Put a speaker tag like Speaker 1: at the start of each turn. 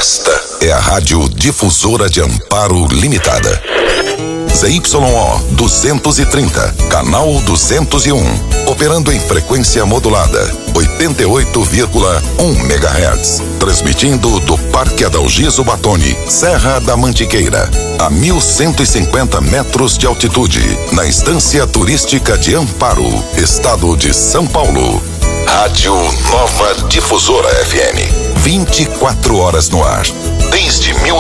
Speaker 1: Esta é a Rádio Difusora de Amparo Limitada. ZYO 230, canal 201, operando em frequência modulada, 88,1 MHz, transmitindo do Parque Adalgiso Batoni, Serra da Mantiqueira, a 1.150 metros de altitude, na Estância Turística de Amparo, Estado de São Paulo. Rádio Nova Difusora FM, 24 horas no ar, desde 19